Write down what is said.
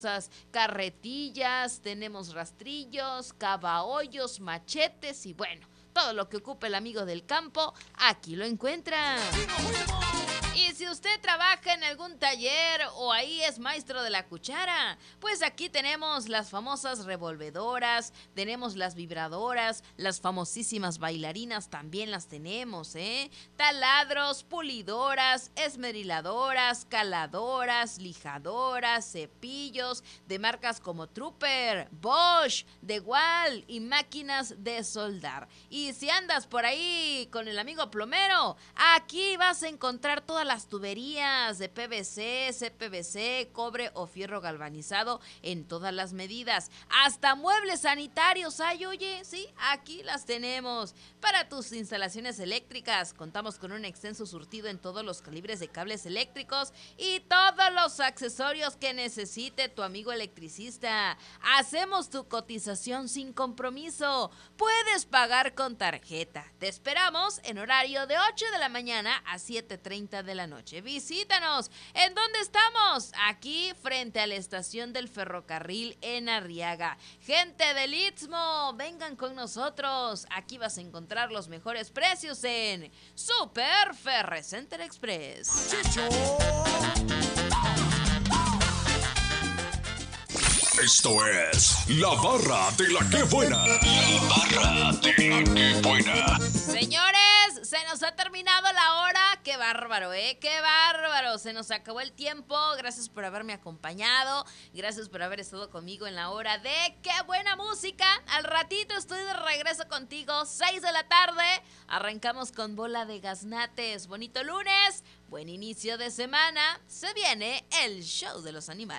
carretillas, tenemos rastrillos, cavaollos, machetes y bueno, todo lo que ocupe el amigo del campo, aquí lo encuentra. Y si usted trabaja en algún taller o ahí es maestro de la cuchara, pues aquí tenemos las famosas revolvedoras, tenemos las vibradoras, las famosísimas bailarinas también las tenemos, ¿eh? Taladros, pulidoras, esmeriladoras, caladoras, lijadoras, cepillos de marcas como Trooper, Bosch, DeWalt y máquinas de soldar. Y si andas por ahí con el amigo plomero, aquí vas a encontrar todas las tuberías de PVC, CPVC, cobre o fierro galvanizado en todas las medidas. Hasta muebles sanitarios hay, oye, sí, aquí las tenemos. Para tus instalaciones eléctricas, contamos con un extenso surtido en todos los calibres de cables eléctricos y todos los accesorios que necesite tu amigo electricista. Hacemos tu cotización sin compromiso. Puedes pagar con tarjeta. Te esperamos en horario de 8 de la mañana a 7:30 de la noche. Visítanos. ¿En dónde estamos? Aquí frente a la estación del ferrocarril en Arriaga. Gente del Istmo, vengan con nosotros. Aquí vas a encontrar los mejores precios en Super Ferrecenter Express. Esto es La Barra de la Que Buena. La Barra de la Que Buena. Señores, se nos ha terminado la hora. Qué bárbaro, qué bárbaro. Se nos acabó el tiempo. Gracias por haberme acompañado. Gracias por haber estado conmigo en la hora de Qué Buena Música. Al ratito estoy de regreso contigo, 6 de la tarde. Arrancamos con Bola de Gaznates. Bonito lunes, buen inicio de semana. Se viene el show de los animales.